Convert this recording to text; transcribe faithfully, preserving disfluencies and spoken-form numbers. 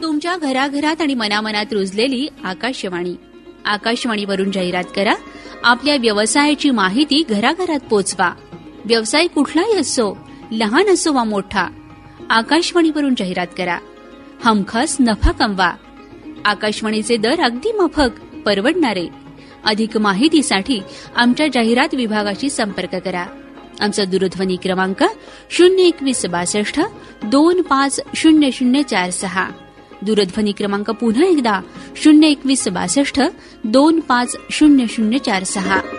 तुमच्या घराघरात आणि मनामनात रुजलेली आकाशवाणी. आकाशवाणीवरून जाहिरात करा. आपल्या व्यवसायाची माहिती घराघरात पोचवा. व्यवसाय कुठलाही असो, लहान असो वा मोठा, आकाशवाणीवरून जाहिरात करा. हमखास नफा कमवा. आकाशवाणीचे दर अगदी माफक, परवडणारे. अधिक माहितीसाठी आमच्या जाहिरात विभागाशी संपर्क करा. आमचा दूरध्वनी क्रमांक शून्य एकवीस बासष्ट दोन पाच शून्य शून्य चार सहा. दूरध्वनी क्रमांक पुन्हा एकदा शून्य एकवीस बासष्ट दोन पाच शून्य शून्य चार सहा.